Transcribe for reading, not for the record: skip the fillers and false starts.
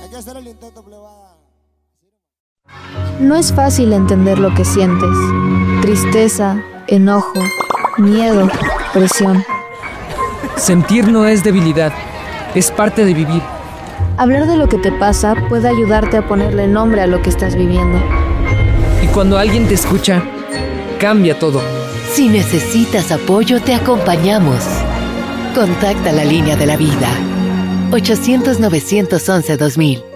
Hay que hacer el intento, plebada. No es fácil entender lo que sientes. Tristeza, enojo, miedo, presión. Sentir no es debilidad, es parte de vivir. Hablar de lo que te pasa puede ayudarte a ponerle nombre a lo que estás viviendo. Y cuando alguien te escucha, cambia todo. Si necesitas apoyo, te acompañamos. Contacta la línea de la vida. 800-911-2000.